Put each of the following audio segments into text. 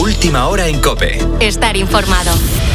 Última hora en COPE. Estar informado.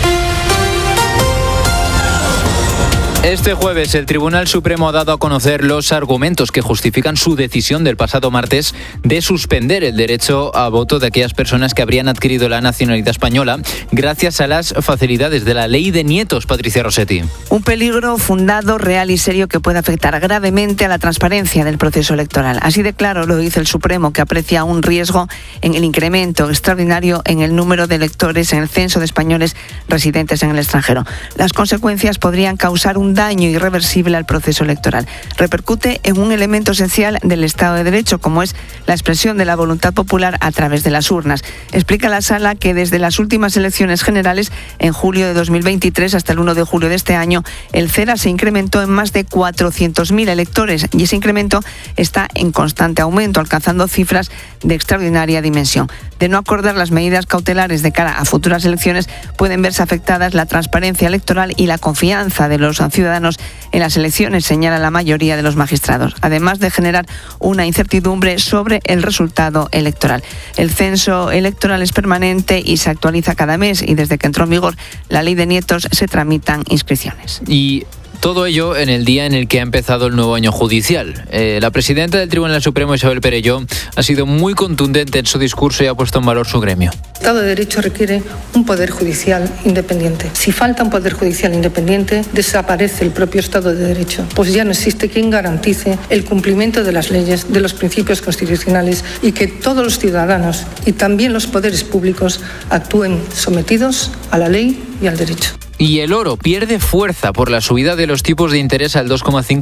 Este jueves el Tribunal Supremo ha dado a conocer los argumentos que justifican su decisión del pasado martes de suspender el derecho a voto de aquellas personas que habrían adquirido la nacionalidad española gracias a las facilidades de la ley de nietos. Patricia Rossetti. Un peligro fundado, real y serio que puede afectar gravemente a la transparencia del proceso electoral. Así de claro lo dice el Supremo, que aprecia un riesgo en el incremento extraordinario en el número de electores en el censo de españoles residentes en el extranjero. Las consecuencias podrían causar un daño irreversible al proceso electoral. Repercute en un elemento esencial del Estado de Derecho, como es la expresión de la voluntad popular a través de las urnas. Explica la Sala que desde las últimas elecciones generales, en julio de 2023 hasta el 1 de julio de este año, el CERA se incrementó en más de 400.000 electores y ese incremento está en constante aumento, alcanzando cifras de extraordinaria dimensión. De no acordar las medidas cautelares de cara a futuras elecciones, pueden verse afectadas la transparencia electoral y la confianza de los ciudadanos en las elecciones, señala la mayoría de los magistrados, además de generar una incertidumbre sobre el resultado electoral. El censo electoral es permanente y se actualiza cada mes, y desde que entró en vigor la ley de nietos se tramitan inscripciones. Y todo ello en el día en el que ha empezado el nuevo año judicial. La presidenta del Tribunal Supremo, Isabel Perelló, ha sido muy contundente en su discurso y ha puesto en valor su gremio. El Estado de Derecho requiere un poder judicial independiente. Si falta un poder judicial independiente, desaparece el propio Estado de Derecho, pues ya no existe quien garantice el cumplimiento de las leyes, de los principios constitucionales, y que todos los ciudadanos y también los poderes públicos actúen sometidos a la ley y al derecho. Y el oro pierde fuerza por la subida de los tipos de interés al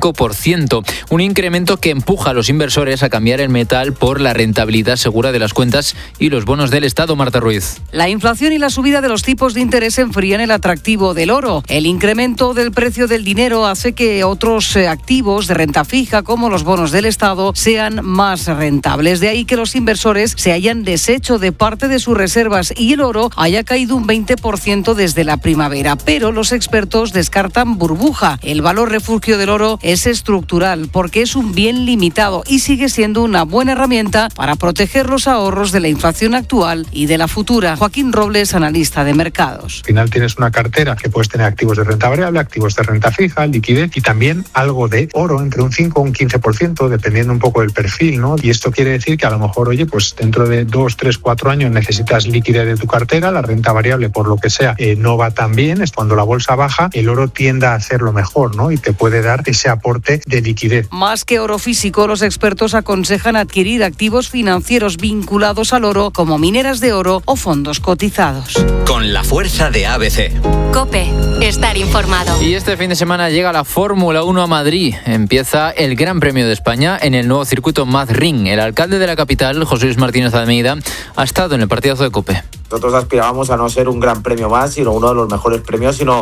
2,5%, un incremento que empuja a los inversores a cambiar el metal por la rentabilidad segura de las cuentas y los bonos del Estado. Marta Ruiz. La inflación y la subida de los tipos de interés enfrían el atractivo del oro. El incremento del precio del dinero hace que otros activos de renta fija, como los bonos del Estado, sean más rentables. De ahí que los inversores se hayan deshecho de parte de sus reservas y el oro haya caído un 20% desde la primavera. Pero los expertos descartan burbuja. El valor refugio del oro es estructural porque es un bien limitado y sigue siendo una buena herramienta para proteger los ahorros de la inflación actual y de la futura. Joaquín Robles, analista de mercados. Al final tienes una cartera que puedes tener activos de renta variable, activos de renta fija, liquidez y también algo de oro, entre un 5 o un 15%, dependiendo un poco del perfil, ¿no? Y esto quiere decir que a lo mejor, oye, pues dentro de 2, 3, 4 años necesitas liquidez de tu cartera, la renta variable, por lo que sea, no va tan bien. Cuando la bolsa baja, el oro tiende a hacerlo mejor, ¿no? Y te puede dar ese aporte de liquidez. Más que oro físico, los expertos aconsejan adquirir activos financieros vinculados al oro, como mineras de oro o fondos cotizados. Con la fuerza de ABC. COPE. Estar informado. Y este fin de semana llega la Fórmula 1 a Madrid. Empieza el Gran Premio de España en el nuevo circuito Madrid. El alcalde de la capital, José Luis Martínez Almeida, ha estado en el partidazo de COPE. Nosotros aspirábamos a no ser un gran premio más, sino uno de los mejores premios, sino